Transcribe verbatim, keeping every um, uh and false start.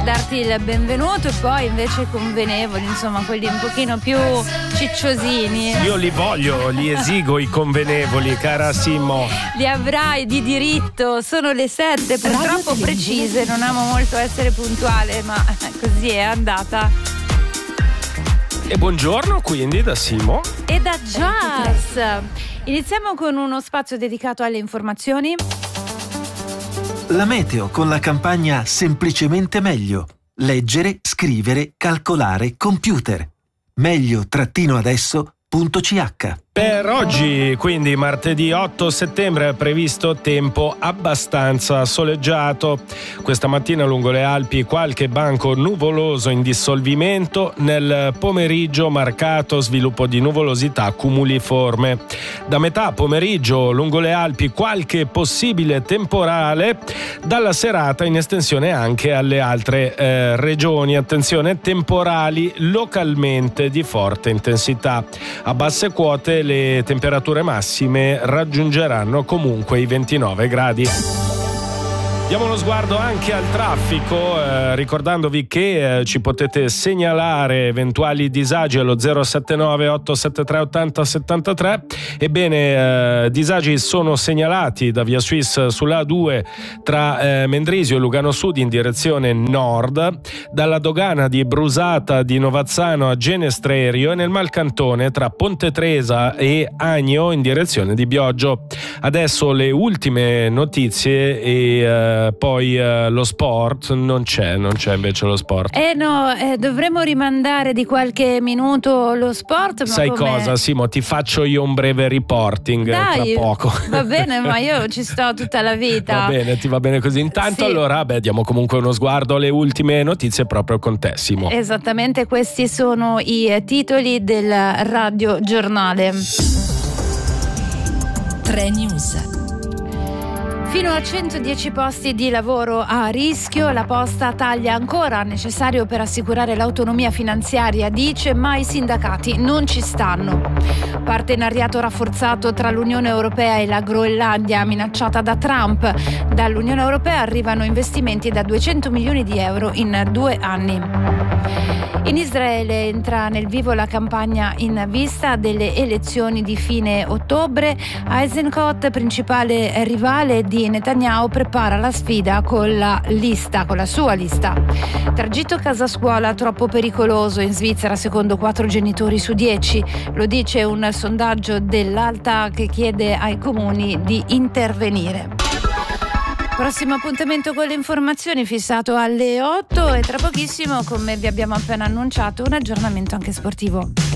darti il benvenuto, e poi invece convenevoli, insomma quelli un pochino più cicciosini. Io li voglio, li esigo i convenevoli, cara Simo. Li avrai di diritto. Sono le sette, purtroppo precise, non amo molto essere puntuale, ma così è andata. E buongiorno quindi da Simo e da Jazz. Iniziamo con uno spazio dedicato alle informazioni. La meteo con la campagna Semplicemente meglio. Leggere, scrivere, calcolare, computer. Meglio trattino adesso punto c h. Per oggi, quindi martedì otto settembre, è previsto tempo abbastanza soleggiato. Questa mattina lungo le Alpi qualche banco nuvoloso in dissolvimento, nel pomeriggio marcato sviluppo di nuvolosità cumuliforme. Da metà pomeriggio lungo le Alpi qualche possibile temporale, dalla serata in estensione anche alle altre eh, regioni. Attenzione, temporali localmente di forte intensità. A basse quote le temperature massime raggiungeranno comunque i ventinove gradi. Diamo uno sguardo anche al traffico, eh, ricordandovi che eh, ci potete segnalare eventuali disagi allo zero sette nove otto sette tre otto zero sette tre. Ebbene, eh, disagi sono segnalati da Via Suisse sulla A due tra eh, Mendrisio e Lugano Sud in direzione nord, dalla dogana di Brusata di Novazzano a Genestrerio e nel Malcantone tra Ponte Tresa e Agno in direzione di Bioggio. Adesso le ultime notizie e eh, poi uh, lo sport non c'è, non c'è invece lo sport. Eh no, eh, dovremmo rimandare di qualche minuto lo sport. Ma sai come... cosa, Simo? Ti faccio io un breve reporting. Dai, tra poco. Va bene, ma io ci sto tutta la vita. Va bene, ti va bene così. Intanto sì. Allora, beh, diamo comunque uno sguardo alle ultime notizie proprio con te, Simo. Esattamente, questi sono i titoli del Radio Giornale. tre News. Fino a centodieci posti di lavoro a rischio, la Posta taglia ancora necessario per assicurare l'autonomia finanziaria, dice, ma i sindacati non ci stanno. Partenariato rafforzato tra l'Unione Europea e la Groenlandia, minacciata da Trump. Dall'Unione Europea arrivano investimenti da duecento milioni di euro in due anni. In Israele entra nel vivo la campagna in vista delle elezioni di fine ottobre. Eisenkot, principale rivale di Netanyahu, prepara la sfida con la lista, con la sua lista. Tragitto casa scuola troppo pericoloso in Svizzera secondo quattro genitori su dieci. Lo dice un sondaggio dell'Alta che chiede ai comuni di intervenire. Prossimo appuntamento con le informazioni fissato alle otto e tra pochissimo, come vi abbiamo appena annunciato, un aggiornamento anche sportivo.